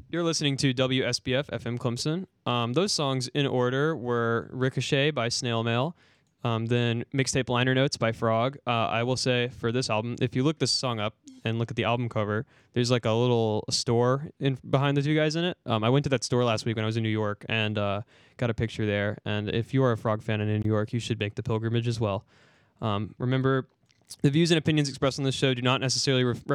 You're listening to WSBF FM Clemson. Those songs in order were Ricochet by Snail Mail, then Mixtape Liner Notes by Frog. I will say for this album, if you look this song up and look at the album cover, there's like a little store behind the two guys in it. I went to that store last week when I was in New York and got a picture there. And if you are a Frog fan and in New York, you should make the pilgrimage as well. Remember, the views and opinions expressed on this show do not necessarily